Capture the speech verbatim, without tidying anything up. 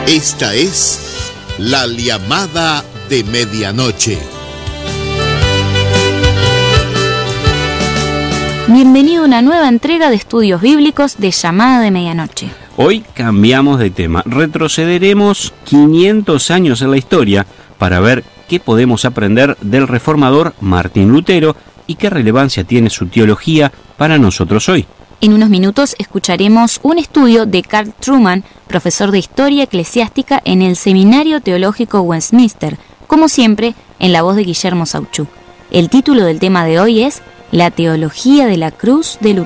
Esta es la llamada de medianoche. Bienvenido a una nueva entrega de estudios bíblicos de Llamada de Medianoche. Hoy cambiamos de tema, retrocederemos quinientos años en la historia para ver qué podemos aprender del reformador Martín Lutero y qué relevancia tiene su teología para nosotros hoy. En unos minutos escucharemos un estudio de Carl Trueman, profesor de Historia Eclesiástica en el Seminario Teológico Westminster, como siempre, en la voz de Guillermo Sauchuk. El título del tema de hoy es La teología de la cruz de Lutero.